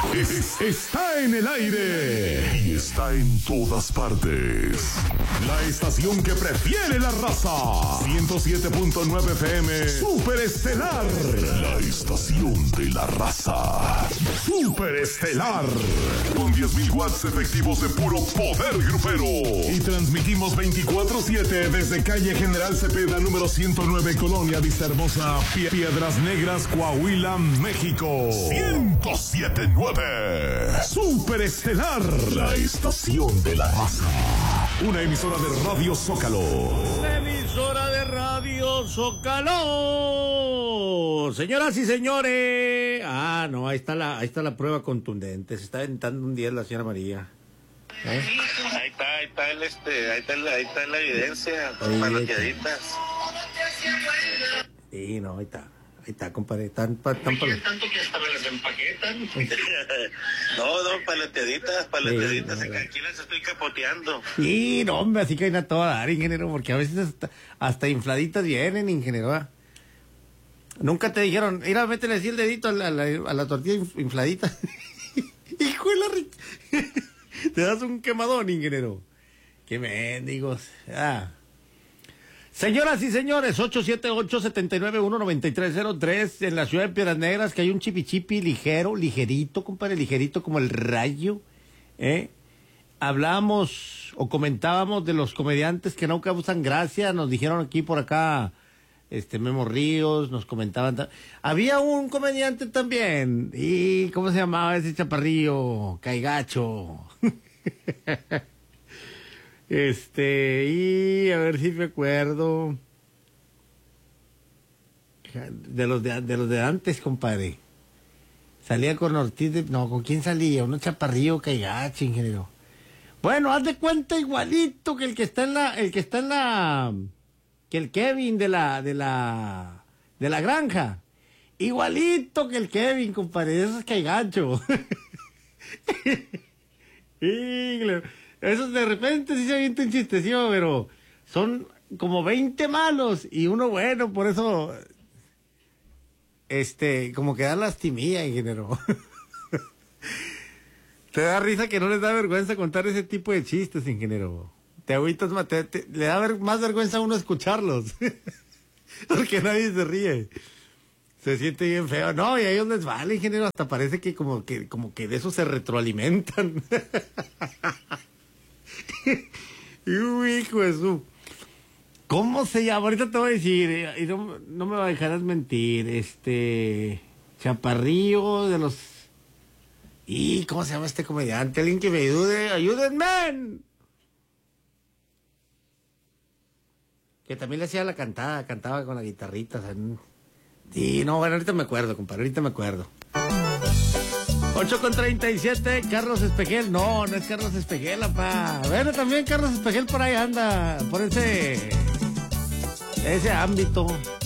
Está en el aire y está en todas partes. La estación que prefiere la raza. 107.9 FM. Super Estelar. La estación de la raza. Super Estelar. Con 10.000 watts efectivos de puro poder grupero. Y transmitimos 24/7 desde calle General Cepeda, número 109, Colonia Vista Hermosa, Piedras Negras, Coahuila, México. 107.9. Super Estelar. La estación de la raza. Una emisora de Radio Zócalo. Una emisora de Radio Zócalo. Señoras y señores. No, ahí está la prueba contundente. Se está aventando un 10 la señora María. Ahí está la evidencia, paloteaditas. Sí, no, ahí está, compadre. Tan tanto que hasta me las empaquetan. No, paloteaditas, sí, aquí las estoy capoteando. Sí, no, hombre, así que hay a toda dar, ingeniero, porque a veces hasta infladitas vienen, ingeniero. Nunca te dijeron, mira, métele así el dedito a la tortilla infladita. Hijo de la te das un quemadón, ingeniero. Qué mendigos. Señoras y señores, 878-791-9303 en la ciudad de Piedras Negras, que hay un chipichipi ligerito, compadre, ligerito como el rayo. Hablábamos o comentábamos de los comediantes que no causan gracia. Nos dijeron aquí por acá, Memo Ríos, nos comentaban. Había un comediante también. ¿Y cómo se llamaba ese chaparrillo? Caigacho. Y a ver si me acuerdo de los de antes, compadre. Salía con Ortiz ¿con quién salía? Un chaparrillo Caigacho, ingeniero. Bueno, haz de cuenta igualito que que el Kevin de la granja. Igualito que el Kevin, compadre, eso es Caigacho. Esos de repente sí se avienta un chistecillo, pero son como 20 malos y uno bueno, por eso como que da lastimilla, ingeniero. Te da risa que no les da vergüenza contar ese tipo de chistes, ingeniero. Te agüitas más, le da más vergüenza a uno escucharlos. Porque nadie se ríe. Se siente bien feo. No, y a ellos les vale, ingeniero, hasta parece que como que de eso se retroalimentan. Uy, hijo de su. ¿Cómo se llama? Ahorita te voy a decir, y no me dejarás mentir. Chaparrillo de los. ¿Y cómo se llama este comediante? Alguien que me ayude. ¡Ayúdenme! Que también le hacía la cantada, cantaba con la guitarrita. O sea, sí, no, bueno, ahorita me acuerdo, compadre, ahorita me acuerdo. 8:37, Carlos Espejel. No es Carlos Espejel, apá. Bueno, también Carlos Espejel por ahí anda, por ese ámbito.